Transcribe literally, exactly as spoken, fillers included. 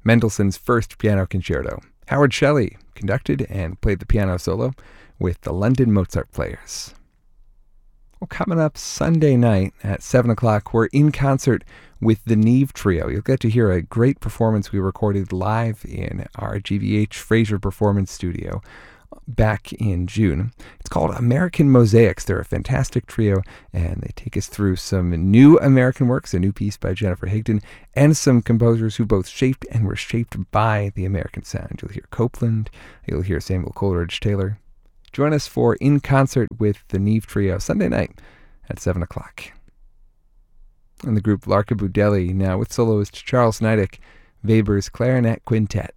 Mendelssohn's First Piano Concerto. Howard Shelley conducted and played the piano solo with the London Mozart Players. Well, coming up Sunday night at seven o'clock, we're in concert with the Neve Trio. You'll get to hear a great performance we recorded live in our G V H Fraser Performance Studio back in June. It's called American Mosaics. They're a fantastic trio, and they take us through some new American works, a new piece by Jennifer Higdon, and some composers who both shaped and were shaped by the American sound. You'll hear Copland, you'll hear Samuel Coleridge Taylor. Join us for In Concert with the Neve Trio Sunday night at seven o'clock. And the group Larka Budeli now with soloist Charles Nidick, Weber's Clarinet Quintet.